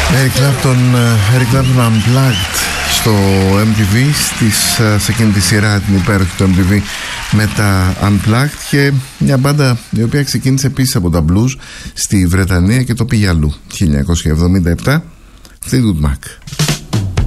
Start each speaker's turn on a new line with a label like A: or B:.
A: Eric Clapton Unplugged στο MTV, σε εκείνη τη σειρά την υπέροχη του MTV με τα Unplugged, και μια μπάντα η οποία ξεκίνησε επίσης από τα blues στη Βρετανία και το πήγε αλλού. 1977, Fleetwood Mac.